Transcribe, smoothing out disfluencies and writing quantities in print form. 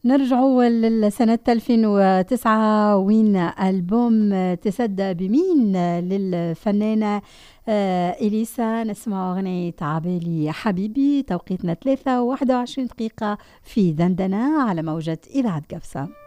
نرجعوا للسنة 2009 وين ألبوم تسدى بمين للفنانة إليسا. نسمع أغنية عبالي حبيبي. توقيتنا 3:21 دقيقة في دندنة على موجة إذاعة قفصة.